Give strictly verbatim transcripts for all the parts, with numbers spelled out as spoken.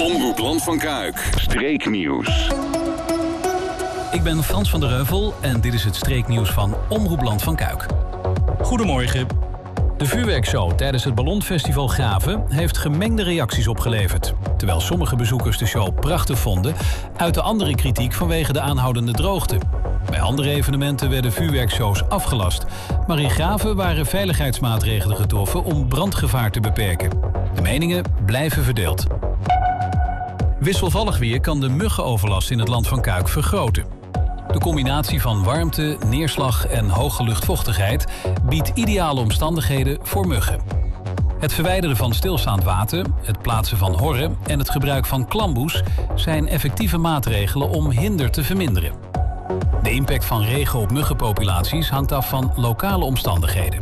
Omroep Land van Kuik. Streeknieuws. Ik ben Frans van der Heuvel en dit is het streeknieuws van Omroep Land van Kuik. Goedemorgen. De vuurwerkshow tijdens het Ballonfestival Graven heeft gemengde reacties opgeleverd. Terwijl sommige bezoekers de show prachtig vonden, uitte andere kritiek vanwege de aanhoudende droogte. Bij andere evenementen werden vuurwerkshows afgelast. Maar in Graven waren veiligheidsmaatregelen getroffen om brandgevaar te beperken. De meningen blijven verdeeld. Wisselvallig weer kan de muggenoverlast in het Land van Kuik vergroten. De combinatie van warmte, neerslag en hoge luchtvochtigheid biedt ideale omstandigheden voor muggen. Het verwijderen van stilstaand water, het plaatsen van horren en het gebruik van klamboes zijn effectieve maatregelen om hinder te verminderen. De impact van regen op muggenpopulaties hangt af van lokale omstandigheden.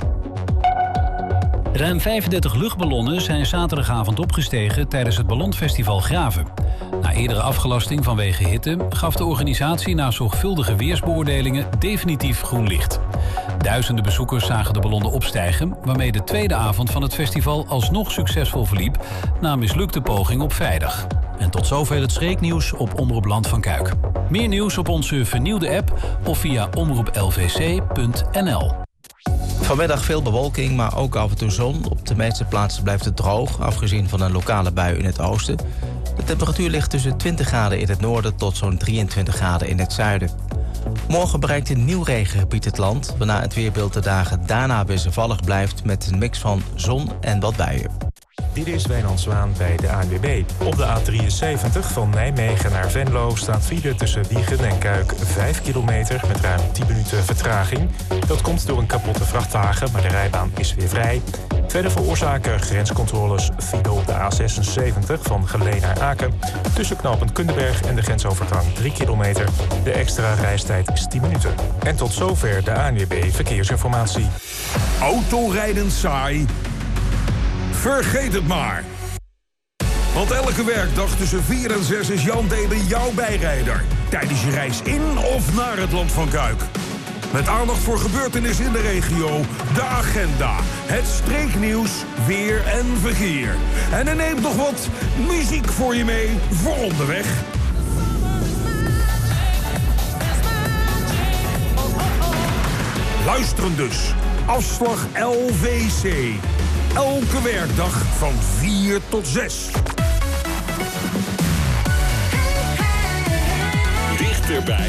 Ruim vijfendertig luchtballonnen zijn zaterdagavond opgestegen tijdens het Ballonfestival Graven. Na eerdere afgelasting vanwege hitte gaf de organisatie na zorgvuldige weersbeoordelingen definitief groen licht. Duizenden bezoekers zagen de ballonnen opstijgen, waarmee de tweede avond van het festival alsnog succesvol verliep na een mislukte poging op vrijdag. En tot zover het streeknieuws op Omroep Land van Kuik. Meer nieuws op onze vernieuwde app of via omroep l v c punt n l. Vanmiddag veel bewolking, maar ook af en toe zon. Op de meeste plaatsen blijft het droog, afgezien van een lokale bui in het oosten. De temperatuur ligt tussen twintig graden in het noorden tot zo'n drieëntwintig graden in het zuiden. Morgen bereikt een nieuw regengebied het land, waarna het weerbeeld de dagen daarna wisselvallig blijft met een mix van zon en wat buien. Dit is Wijnand Zwaan bij de A N W B. Op de A drieënzeventig van Nijmegen naar Venlo staat file tussen Wijchen en Kuik vijf kilometer met ruim tien minuten vertraging. Dat komt door een kapotte vrachtwagen, maar de rijbaan is weer vrij. Verder veroorzaken grenscontroles file op de A zesenzeventig van Geleen naar Aken. Tussen knooppunt Kundenberg en de grensovergang drie kilometer. De extra reistijd is tien minuten. En tot zover de A N W B Verkeersinformatie. Autorijden saai? Vergeet het maar. Want elke werkdag tussen vier en zes is Jan Delen jouw bijrijder. Tijdens je reis in of naar het Land van Kuik. Met aandacht voor gebeurtenissen in de regio, de agenda, het streeknieuws, weer en verkeer. En er neemt nog wat muziek voor je mee voor onderweg. Luisteren dus. Afslag L V C. Elke werkdag van vier tot zes. Dichterbij